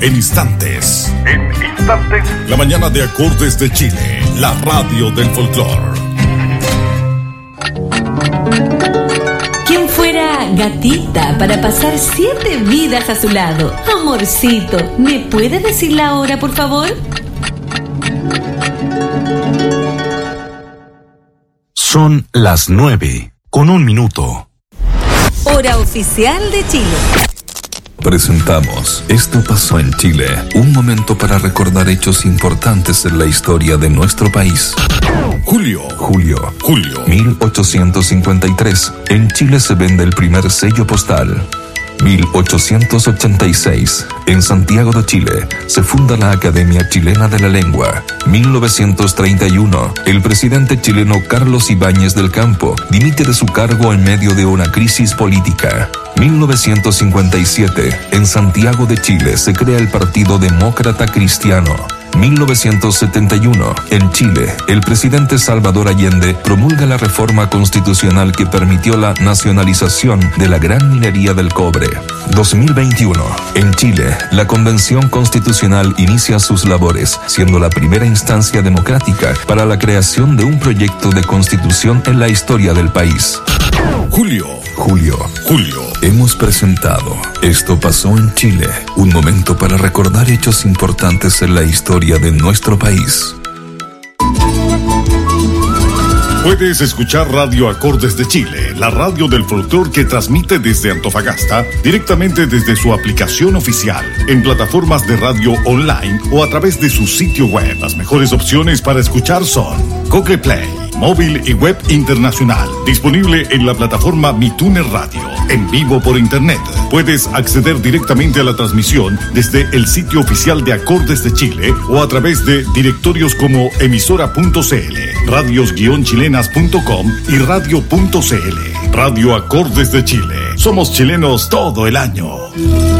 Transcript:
En instantes, la mañana de Acordes de Chile, la radio del folclor. ¿Quién fuera gatita para pasar 7 vidas a su lado? Amorcito, ¿me puede decir la hora, por favor? Son las 9:01. Hora oficial de Chile. Presentamos Esto pasó en Chile, un momento para recordar hechos importantes en la historia de nuestro país. Julio 1853, en Chile se vende el primer sello postal. 1886, en Santiago de Chile, se funda la Academia Chilena de la Lengua. 1931, el presidente chileno Carlos Ibáñez del Campo dimite de su cargo en medio de una crisis política. 1957, en Santiago de Chile se crea el Partido Demócrata Cristiano. 1971, en Chile, el presidente Salvador Allende promulga la reforma constitucional que permitió la nacionalización de la gran minería del cobre. 2021, en Chile, la Convención Constitucional inicia sus labores, siendo la primera instancia democrática para la creación de un proyecto de constitución en la historia del país. Julio. Hemos presentado Esto pasó en Chile, un momento para recordar hechos importantes en la historia de nuestro país. Puedes escuchar Radio Acordes de Chile, la radio del folclor que transmite desde Antofagasta, directamente desde su aplicación oficial, en plataformas de radio online o a través de su sitio web. Las mejores opciones para escuchar son Google Play, móvil y web internacional. Disponible en la plataforma MiTuner Radio. En vivo por internet. Puedes acceder directamente a la transmisión desde el sitio oficial de Acordes de Chile o a través de directorios como emisora.cl, radios-chilenas.com y radio.cl. Radio Acordes de Chile. Somos chilenos todo el año.